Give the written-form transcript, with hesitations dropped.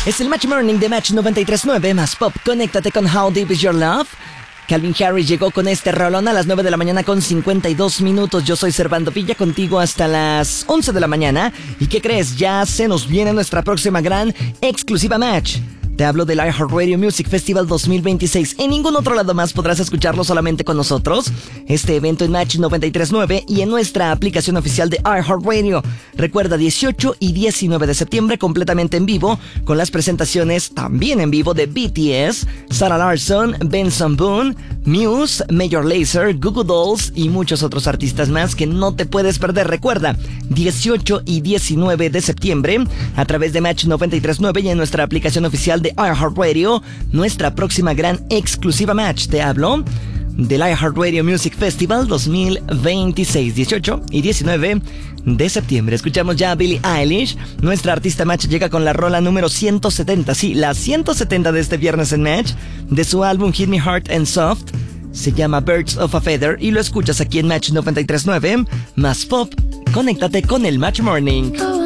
Es el Match Morning de Match 93.9 más Pop. Conéctate con How Deep Is Your Love. Calvin Harris llegó con este rolón a las 9 de la mañana con 52 minutos. Yo soy Servando Villa, contigo hasta las 11 de la mañana. ¿Y qué crees? Ya se nos viene nuestra próxima gran exclusiva Match. Te hablo del iHeartRadio Music Festival 2026. En ningún otro lado más podrás escucharlo, solamente con nosotros. Este evento en Match 93.9 y en nuestra aplicación oficial de iHeartRadio. Recuerda, 18 y 19 de septiembre completamente en vivo, con las presentaciones también en vivo de BTS, Sarah Larsson, Benson Boone, Muse, Major Lazer, Goo Goo Dolls y muchos otros artistas más que no te puedes perder. Recuerda, 18 y 19 de septiembre a través de Match 93.9 y en nuestra aplicación oficial de iHeartRadio, nuestra próxima gran exclusiva Match. Te hablo del iHeartRadio Music Festival 2026, 18 y 19 de septiembre. Escuchamos ya a Billie Eilish. Nuestra artista Match llega con la rola número 170, sí, la 170 de este viernes en Match, de su álbum Hit Me Hard and Soft. Se llama Birds of a Feather y lo escuchas aquí en Match 93.9 más Pop. Conéctate con el Match Morning.